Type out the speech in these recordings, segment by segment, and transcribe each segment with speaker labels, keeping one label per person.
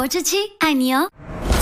Speaker 1: 佛之妻爱你哦。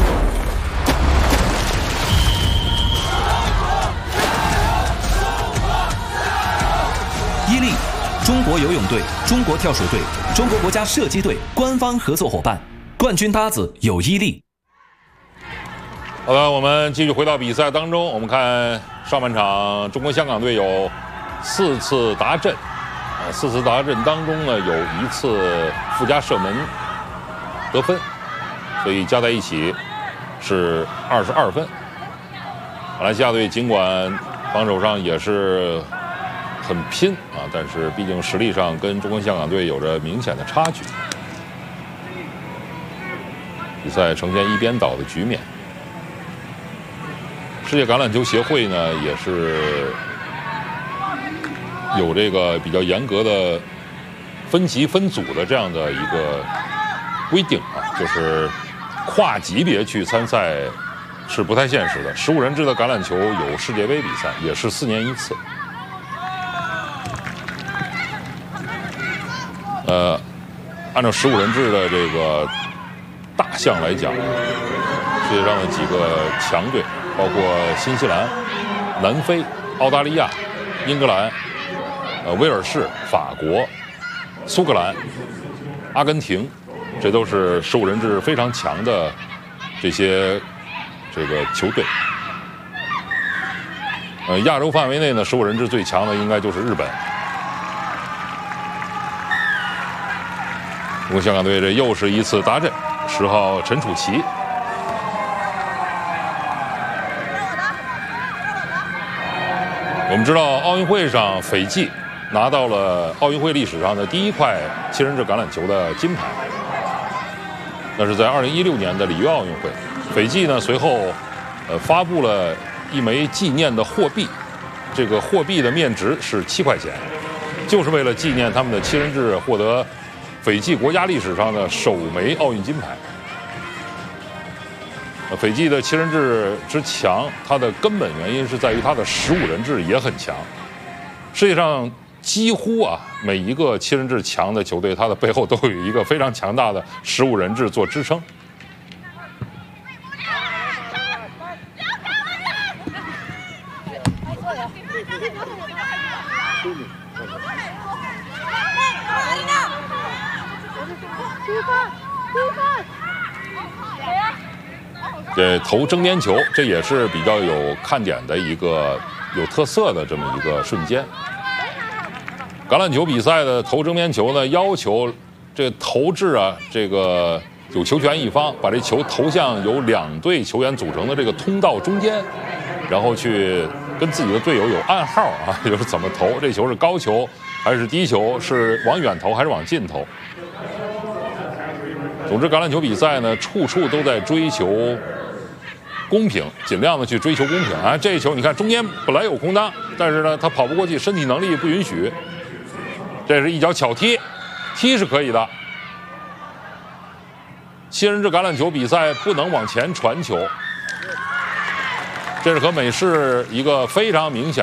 Speaker 2: 伊利，中国游泳队、中国跳水队、中国国家射击队官方合作伙伴，冠军搭子有伊利。
Speaker 3: 好的，我们继续回到比赛当中。我们看上半场，中国香港队有4次达阵，4次达阵当中呢，有1次附加射门得分，所以加在一起是22分。马来西亚队尽管防守上也是很拼但是毕竟实力上跟中国香港队有着明显的差距。比赛呈现一边倒的局面。世界橄榄球协会呢，也是有这个比较严格的分级分组的这样的一个规定就是跨级别去参赛是不太现实的。15人制的橄榄球有世界杯比赛，也是4年1次。按照15人制的这个大项来讲，世界上的几个强队，包括新西兰、南非、澳大利亚、英格兰、威尔士、法国、苏格兰、阿根廷，这都是15人制非常强的这个球队。亚洲范围内呢，15人制最强的应该就是日本。中国香港队这又是1次达阵，10号陈楚琪。我们知道奥运会上斐济拿到了奥运会历史上的第1块7人制橄榄球的金牌，那是在2016年的里约奥运会。斐济呢随后发布了一枚纪念的货币，这个货币的面值是7块钱，就是为了纪念他们的7人制获得斐济国家历史上的首枚奥运金牌。斐济的7人制之强，它的根本原因是在于它的15人制也很强。世界上几乎每一个7人制强的球队，它的背后都有一个非常强大的15人制做支撑。这投争边球，这也是比较有看点的一个有特色的这么一个瞬间。橄榄球比赛的投争边球呢，要求这投掷这个有球权一方把这球投向由2队球员组成的这个通道中间，然后去跟自己的队友有暗号就是怎么投，这球是高球还是低球，是往远投还是往近投。总之，橄榄球比赛呢，处处都在追求公平，尽量的去追求公平这一球你看中间本来有空当，但是呢他跑不过去，身体能力不允许，这是一脚巧踢，踢是可以的。7人制橄榄球比赛不能往前传球，这是和美式一个非常明显